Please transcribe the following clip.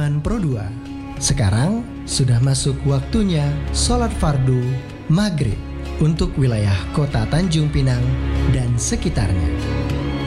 Iman Pro 2. Sekarang sudah masuk waktunya sholat fardu maghrib untuk wilayah kota Tanjung Pinang dan sekitarnya.